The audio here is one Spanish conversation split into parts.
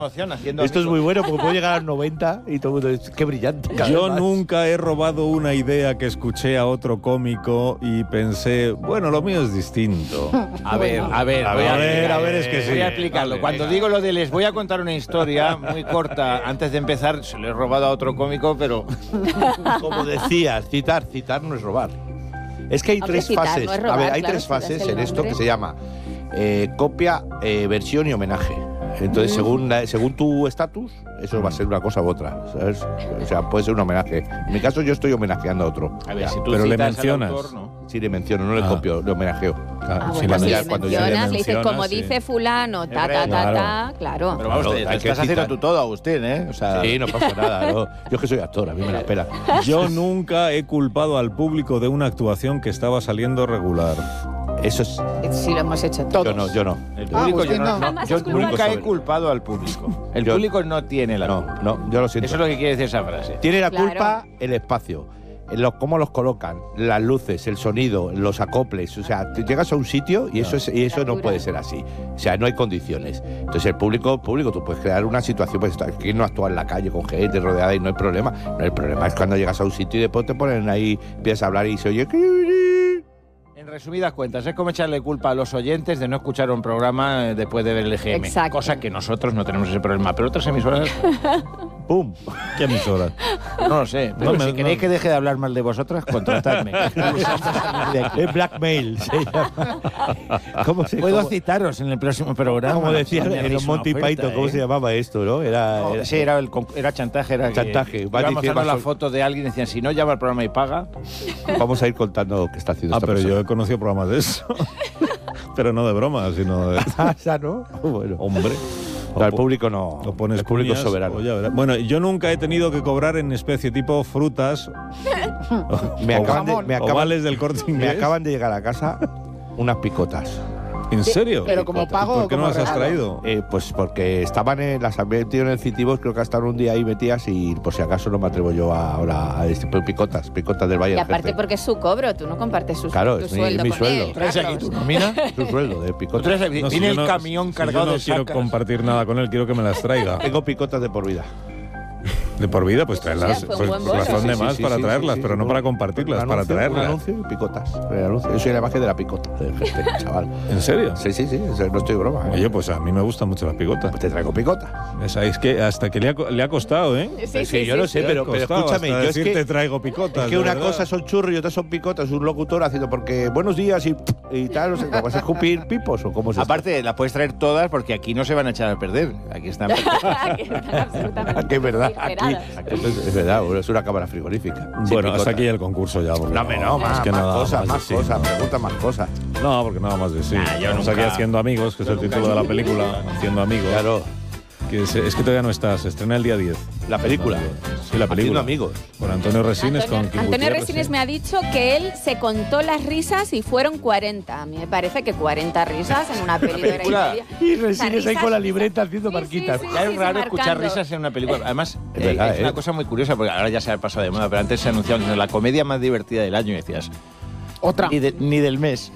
Haciendo Esto es muy bueno porque puedo llegar a los 90 y todo el mundo dice, qué brillante. Yo nunca he robado una idea que escuché a otro cómico y pensé, bueno, lo mío es distinto. A ver, es que sí. Voy a explicarlo. Cuando digo lo de les voy a contar una historia muy corta, antes de empezar, se lo he robado a otro cómico, pero... Como decías, citar no es robar. Es que hay tres fases. No es robar, a ver, hay claro, tres fases en esto nombre. que se llama copia, versión y homenaje. Entonces, según tu estatus, eso va a ser una cosa u otra, ¿sabes? O sea, puede ser un homenaje. En mi caso, yo estoy homenajeando a otro. A ver, si tú pero le citas al mencionas. autor, ¿no? Sí, le menciono, no le copio, le homenajeo. Claro, Bueno, si le cuando ya mencionas, le dices, como sí. dice fulano, Claro. claro. Pero vamos, Claro, te hay que estás haciendo citar. tú todo, Agustín, ¿eh? O sea, Sí, no pasa nada. ¿no? Yo es que soy actor, a mí me la pela. Yo nunca he culpado al público de una actuación que estaba saliendo regular. Eso es... Sí, lo hemos hecho todos. Yo no. el público, Agustín, no. Jamás yo es culpa nunca del he culpado al público. El Yo- público no tiene la culpa. No, yo lo siento. Eso es lo que quiere decir esa frase. Tiene la Claro. culpa el espacio, cómo los colocan, las luces, el sonido, los acoples. O sea, te llegas a un sitio y eso no puede ser así. O sea, no hay condiciones. Entonces, el público, tú puedes crear una situación, pues que no actúa en la calle con gente rodeada y no hay problema. No, el problema es cuando llegas a un sitio y después te ponen ahí, empiezas a hablar y se oye... En resumidas cuentas, es como echarle culpa a los oyentes de no escuchar un programa después de ver el EGM. Exacto. Cosa que nosotros no tenemos ese problema. Pero otras emisoras, ¡Pum! ¿Qué emisora? no lo sé. Pero No, si queréis que deje de hablar mal de vosotras, contratadme. Es blackmail. Se llama. ¿Cómo se Puedo cómo- citaros en el próximo programa. Como decían Me en hacéis los una Monty oferta, Python, ¿cómo ¿eh? se llamaba esto, no? Sí, era chantaje. Era Chantaje. Que Va iban diciendo- mostrando la foto de alguien y decían, si no llama al programa y paga. Vamos a ir contando qué está haciendo esta Pero yo persona. he conocido programas de eso. Pero no de broma, sino de... ¿Ya no? Bueno. Hombre. No, el público no. O pones el público es cuñas, soberano. o ya verás. Bueno, yo nunca he tenido que cobrar en especie tipo frutas Me acaban de, jamón. me o acaban- vales del Corte me Inglés. acaban de llegar a casa unas picotas. ¿En serio? Pero como pago ¿Por o qué no como las has regalo? traído? Pues porque las había metido en el Citibos, creo que hasta un día ahí metidas y por si acaso no me atrevo yo ahora a picotas del Valle Y del aparte Jefe. porque es su cobro, tú no compartes Claro, tu es mi sueldo con sueldo. él, ¿Traes aquí Carlos. tu nómina? Es un sueldo de Tú picotas. traes- No, si Viene yo el no- camión cargado yo no de quiero sacas. compartir nada con él, quiero que me las traiga. Tengo picotas de por vida. De por vida, pues traerlas. Sí, fue un Pues buen bono. razón de Sí, más sí, para sí, traerlas, sí, pero sí, no sí. para compartirlas, Un para anuncio, traerlas. Un anuncio y picotas. El anuncio. Yo soy la imagen de la picota del jefe, chaval. ¿En serio? Sí, no estoy broma. Oye, pues a mí me gustan mucho las picotas. Pues te traigo picota. Es que hasta que le ha costado, ¿eh? Sí, yo no sé, sí. pero Costado escúchame, hasta yo es decir que... te traigo picotas. Es que de una verdad. cosa son churros y otra son picotas. Un locutor haciendo porque buenos días y tal, no sé, ¿vas a escupir pipos o cómo se Aparte, las puedes traer todas porque aquí no se van a echar a perder. Aquí están. Que están absolutamente Que es verdad, aquí, refrigeradas. es verdad, es una cámara frigorífica. Sin Bueno, picota. hasta aquí el concurso ya. porque No, hombre, no, más, es que más nada cosas, de más sí, cosas, no. pregunta más cosas. No, porque nada más de sí. Nah, yo Estamos nunca- aquí haciendo amigos, que es el título de la película, Haciendo Amigos. Claro, Que es que todavía no está, se estrena el día 10. la película. Sí, la Haciendo película. amigos. Por Antonio Resines con Kim Antonio Gutiérrez, Resines sí. me ha dicho que él se contó las risas y fueron 40. A mí me parece que 40 risas en una peli de hora y película. media. Y O sea, Resines ahí risas- con la libreta haciendo marquitas. Sí, Ya es raro sí, escuchar marcando. risas en una película. Además, Es verdad, es una cosa muy curiosa porque ahora ya se ha pasado de moda, pero antes se anunciaba la comedia más divertida del año y decías, Otra. ni del mes.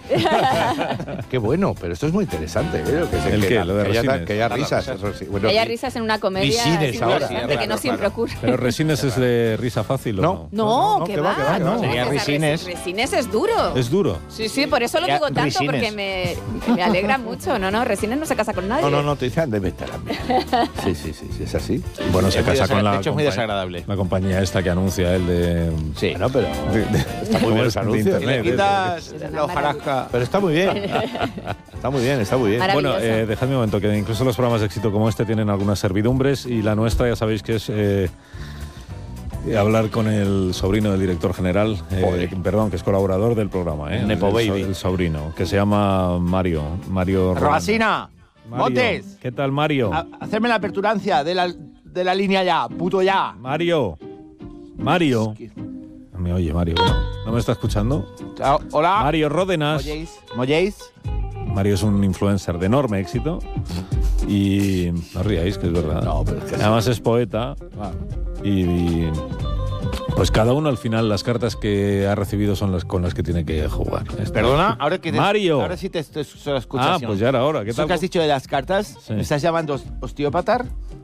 Qué bueno, pero esto es muy interesante. ¿El qué? Lo de que haya Resines. que haya Claro, risas. risas. eso sí. Bueno, Que haya risas en una comedia Risines es ahora. interesante, Sí, que no claro, siempre claro. ocurre. Pero Resines es de risa fácil, ¿o No. no? No, que que va, va. que va, que va. Sería O sea, Risines. Resines es duro. Es duro. Sí, sí, por eso lo Ya, digo tanto, Risines. porque me alegra mucho. No, Resines no se casa con nadie. No, te dicen de meter a mí. Sí, es así. Bueno, se Es muy casa con la de hecho, es muy compañía- desagradable. la compañía esta que anuncia él de... Sí. Bueno, pero Está muy bien los de anuncios. Si le internet. quitas Es una la hojarasca. Pero está muy bien. Está muy bien. Maravilloso. Bueno, dejadme un momento, que incluso los programas de éxito como este tienen algunas servidumbres y la nuestra ya sabéis que es hablar con el sobrino del director general, perdón, que es colaborador del programa, Nepo baby. el sobrino, que se llama Mario Rolando. Robasina, Mario, Montes, ¿qué tal, Mario? hacerme la aperturancia de la línea ya, puto ya. Mario. No me oye, Mario. ¿No me está escuchando? Chao, hola. Mario Ródenas. ¿Molléis? Mario es un influencer de enorme éxito y no ríais, que es verdad. No, pero es que además es poeta y Pues cada uno al final las cartas que ha recibido son las con las que tiene que jugar. Perdona, ahora que Mario. Ahora sí te escuchas. Pues ya era hora. ¿Qué Eso tal? que has dicho de las cartas, Sí. ¿me estás llamando osteópata?